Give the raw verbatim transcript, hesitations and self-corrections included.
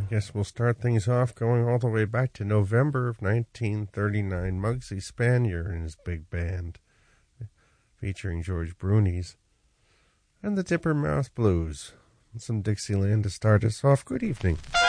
guess we'll start things off going all the way back to November of nineteen thirty-nine. Muggsy Spanier and his big band, featuring George Brunies, and the Dipper Mouth Blues. And some Dixieland to start us off. Good evening.